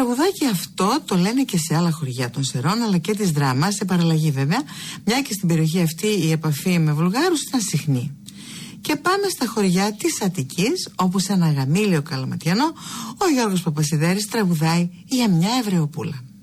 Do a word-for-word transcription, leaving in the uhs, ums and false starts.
τραγουδάκι αυτό το λένε και σε άλλα χωριά των Σερών, αλλά και της Δράμας, σε παραλλαγή βέβαια, μια και στην περιοχή αυτή η επαφή με Βουλγάρους ήταν συχνή. Και πάμε στα χωριά της Αττικής, όπου σε ένα γαμήλιο καλαματιανό ο Γιώργος Παπασιδέρης τραγουδάει για μια Εβραιοπούλα.